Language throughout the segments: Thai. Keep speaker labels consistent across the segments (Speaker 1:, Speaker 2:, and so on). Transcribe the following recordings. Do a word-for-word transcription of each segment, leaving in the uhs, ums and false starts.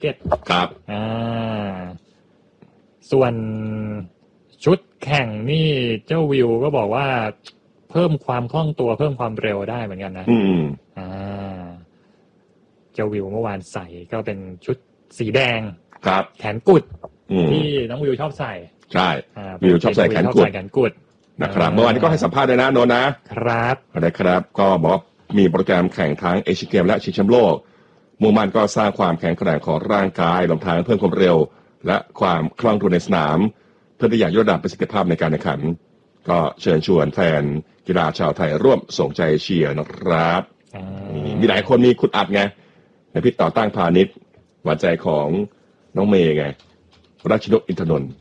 Speaker 1: เก็ต
Speaker 2: ครับ
Speaker 1: อ่าส่วนชุดแข่งนี่เจ้าวิวก็บอกว่าเพิ่มความคล่องตัวเพิ่มความเร็วได้เหมือนกันนะ
Speaker 2: อืม
Speaker 1: อ่าเจ้าวิวเมื่อวานใส่ก็เป็นชุดสีแดง
Speaker 2: ครับ
Speaker 1: แขนกุดที่น้องวิวชอบใส่
Speaker 2: ใช่วิวชอบใส่แขนกุด
Speaker 1: แขนกุด
Speaker 2: นะครับเมื่อวานนี้ก็ให้สัมภาษณ์ด้วยนะโนนะครับนะครับก็บอกมีโปรแกรมแข่งทั้งเอเชียเกมและชิงแชมป์โลกมุ่งมั่นก็สร้างความแข็งแกร่งของร่างกายรวมทั้งเพิ่มความเร็วและความคล่องตัวในสนามเพื่อที่อยากยกระดับประสิทธิภาพในการแข่งขันก็เชิญชวนแฟนกีฬาชาวไทยร่วมส่งใจเชียร์นะครับมีหลายคนมีคุณอัดไงในพิษต่อตั้งพาณิชย์หวานใจของน้องเมย์ไงรัชนกอินทนนท์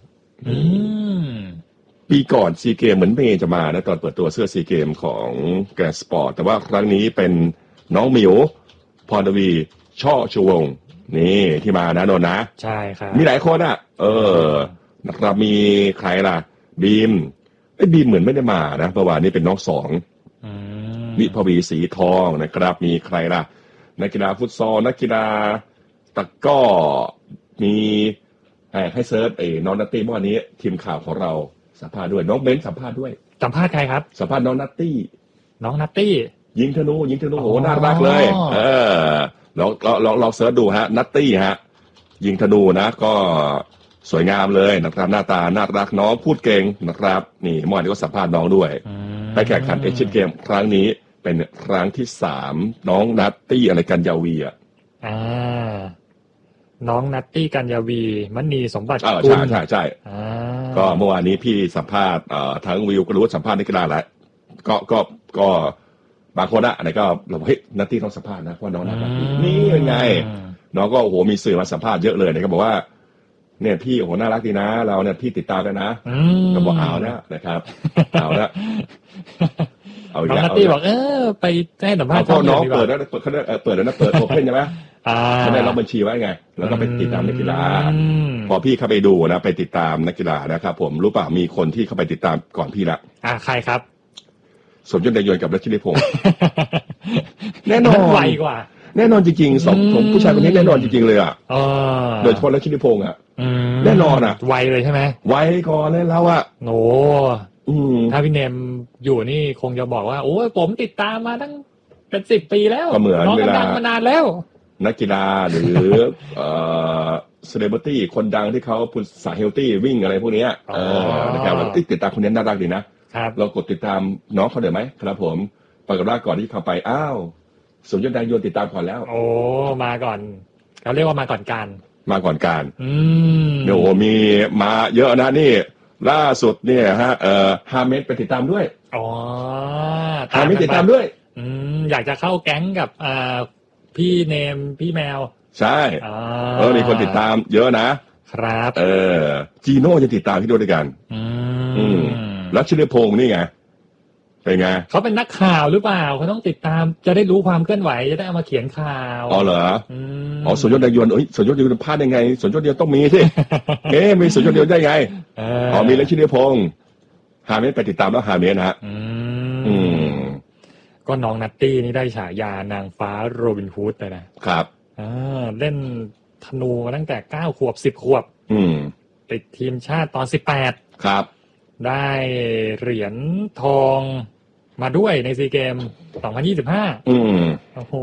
Speaker 2: ปีก่อนซีเกมเหมือนเมย์จะมานะตอนเปิดตัวเสื้อซีเกมของแกรนด์สปอร์ตแต่ว่าครั้งนี้เป็นน้องหมิวพรทวีช่อชูวงศ์นี่ที่มานะนนท์นะ
Speaker 1: ใช่ครับ
Speaker 2: มีหลายคนอ่ะเออนะครับมีใครล่ะบีมไอ้บีมเหมือนไม่ได้มานะเมื่อวานนี้เป็นน้องสองวิภวีสีทองนะครับมีใครล่ะนักกีฬาฟุตซอลนักกีฬาตะก้อมีให้เซิร์ชไอ้น้องนัตตี้เมื่อวานนี้ทีมข่าวของเราสัมภาษณ์ด้วยน้องเบนซ์สัมภาษณ์ด้วย
Speaker 1: สัมภาษณ์ใครครับ
Speaker 2: สัมภาษณ์น้องนัตตี้
Speaker 1: น้องนัตตี้
Speaker 2: ยิงธนูยิงธนูโหน่ารักเลยเออลองลองลองเสิร์ชดูฮะนัตตี้ฮะยิงธนูนะก็สวยงามเลยนะครับหน้าตาน่ารักน้องพูดเก่งนะครับนี่เมื่อวานนี้ก็สัมภาษณ์น้องด้วยไปแข่งขันเอเชียนเกมครั้งนี้เป็นครั้งที่สามน้องนัตตี้อะไรกันยาวีอ่ะ
Speaker 1: อ่าน้องนัตตี้กันยาวีมณีสมบัติ
Speaker 2: กุลใช่ใช่ใช่ก็เมื่อวานนี้พี่สัมภาษณ์ทั้งวิวก็รู้สัมภาษณ์นักกีฬาแล้วก็ก็ก็บางคนอะอะไรก็เราเฮ้ยนัตตี้ต้องสัมภาษณ์นะว่าน้องนัตตี้นี่เป็นไงน้องก็โอ้โหมีสื่อมาสัมภาษณ์เยอะเลยเนี่ยก็บอกว่าเนี่ยพี่โอ้โหน่ารักดีนะเราเนี่ยพี่ติดตามกันนะก็บอกเอานะนะครับเอาละ
Speaker 1: เอาน้องนัตตี้บอกเออไปให้สัมภาษณ์
Speaker 2: น้องเปิดแล้วเปิดเขาเปิดแล้วนะเปิดโอเพนใช่ไหมเขาได้รับบัญชีไว้ไงแล้วก็ไปติดตามนักกีฬาพอพี่เข้าไปดูนะไปติดตามนักกีฬานะครับผมรู้ป่ะมีคนที่เข้าไปติดตามก่อนพี่ละ
Speaker 1: อ่าใครครับ
Speaker 2: สมยศได้ยนกับรัชนิพงศ์แน่นอน
Speaker 1: ไวกว่า
Speaker 2: แน่นอนจริงๆสองผมผู้ชายคนนี้แน่นอนจริงๆเลยอ่ะโดยเฉพาะรัชนิพงศ์อ่ะแน่นอนอ่ะ
Speaker 1: ไวเลยใช่ไหม
Speaker 2: ไวก่อนเลยแล้วอ่ะ
Speaker 1: โอ้ถ้าพี่เนมอยู่นี่คงจะบอกว่าโอ้ยผมติดตามมาตั้งเป็นสิบปีแล้ว
Speaker 2: ก็เหมือน
Speaker 1: เวลาดังมานานแล้ว
Speaker 2: นักกีฬาหรือเอ่อเซเลบริตี้คนดังที่เขาพูดสายเฮลตี้วิ่งอะไรพวกนี้เออนะครับเราติดตามคนนี้น่ารักดีนะเรากดติดตามน้องเขาเดี๋ยวไหมครับผมปรากฏว่าก่อนที่เขาไปอ้าวสมยศแดงโยนติดตามก่อนแล้ว
Speaker 1: โอ้มาก่อนเขาเรียกว่ามาก่อนการ
Speaker 2: มาก่อนการอืมโอ้มีมาเยอะนะนี่ล่าสุดเนี่ยฮะเอ่อฮาเมดไปติดตามด้วย
Speaker 1: อ๋อ
Speaker 2: ฮาเมดติดตามด้วย
Speaker 1: อืมอยากจะเข้าแก๊งกับอ่าพี่เนมพี่แมว
Speaker 2: ใช่เออมีคนติดตามเยอะนะครับเออจีโน่จะติดตามพี่ด้วยกันอืมอืมแล้วชิเลพงศ์นี่ไงเป็นไง
Speaker 1: เขาเป็นนักข่าวหรือเปล่าเขาต้องติดตามจะได้รู้ความเคลื่อนไหวจะได้เอามาเขียนข่าว
Speaker 2: อ๋อเหรออ๋อสมยศแดงยวนเอ้ยสมยศแดงยวนพลาดยังไงสมยศเดียวต้องมีสิเอ๊ะมีสมยศเดียวได้ไงอ๋อมีแล้วชิเลพงศ์ฮาเมดไปติดตามแล้วฮาเมดนะฮะอืม
Speaker 1: ก็น้องนัตตี้นี่ได้ฉายานางฟ้าโรบินฮูดเลยนะครับอ่าเล่นธนูมาตั้งแต่เก้าขวบสิบขวบ
Speaker 2: อืม
Speaker 1: ติดทีมชาติตอนสิบแปด
Speaker 2: ครับ
Speaker 1: ได้เหรียญทองมาด้วยในซีเกมสองพันยี่สิบห้า
Speaker 2: อืม
Speaker 1: โอ้โห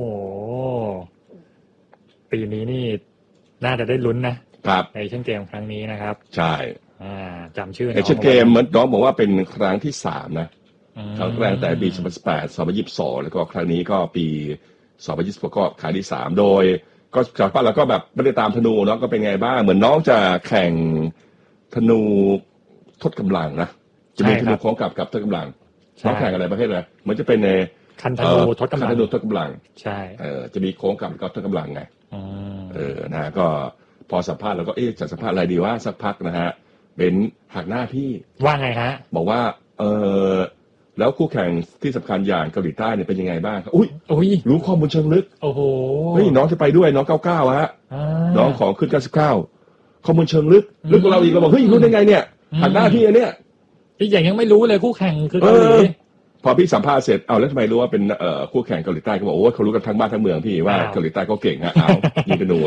Speaker 1: ปีนี้นี่น่าจะได้ลุ้นนะครับในเอเชียนเกมครั้งนี้นะครับ
Speaker 2: ใช่
Speaker 1: อ่าจำชื่อ
Speaker 2: เอเชียนเกมเหมือนน้องบอกว่าเป็นครั้งที่สามนะครั้งแรกแต่ปีสองพันสิบแปด สองพันยี่สิบสองแล้วก็ครั้งนี้ก็ปีสองพันยี่สิบหกก็ครั้งที่สามโดยก็จากป้าเราก็แบบไม่ได้ตามธนูเนาะก็เป็นไงบ้างเหมือนน้องจะแข่งธนูทดกำลังนะจะมีธนูโค้งกับกับทดกำลังน้องแข่งอะไรประเภทอะไรเหมือนจะเป็นใน
Speaker 1: คันธนูทดกำลัง
Speaker 2: คันธนูทดกำลัง
Speaker 1: ใช่
Speaker 2: เออจะมีโค้งกับกับทดกำลังไงเออนะก็พอสัมภาษณ์เราก็เอ๊ะจะสัมภาษณ์อะไรดีว่าสักพักนะฮะเป็นหักหน้าพี่
Speaker 1: ว่าไงฮะ
Speaker 2: บอกว่าเออแล้วคู่แข่งที่สำคัญอย่างเกาหลีใต้เนี่ยเป็นยังไงบ้างครับอุ้ย
Speaker 1: อุ้ย
Speaker 2: รู้ข้อมูลเชิงลึก
Speaker 1: โอ้โห
Speaker 2: เฮ้ยน้องจะไปด้วยน้องเก้าเก้าฮะน้องของขึ้นเก้าสิบเก้าข้อมูลเชิงลึกลึกกว่าเราอีกเราบอกเฮ้ยรู้ได้ไงเนี่ยหักหน้าพี่อันเนี้ย
Speaker 1: พี่อย่างยังไม่รู้เลยคู่แข่งคือเกาหลี
Speaker 2: พอพี่สัมภาษณ์เสร็จเอาแล้วทำไมรู้ว่าเป็นเอ่อคู่แข่งเกาหลีใต้เขาบอกโอ้เขารู้กันทั้งบ้านทั้งเมืองพี่ว่าเกาหลีใต้เขาเก่งฮะเอายิงธนู